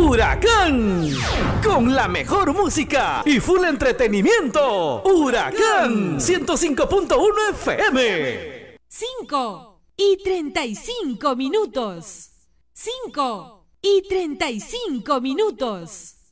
Huracán, con la mejor música y full entretenimiento. Huracán 105.1 FM. 5:35. 5:35.